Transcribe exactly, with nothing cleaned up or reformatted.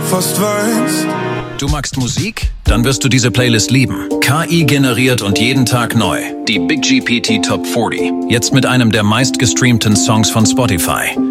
fast weinst. Du magst Musik? Dann wirst du diese Playlist lieben. K I generiert und jeden Tag neu. Die Big G P T Top vierzig. Jetzt mit einem der meistgestreamten Songs von Spotify.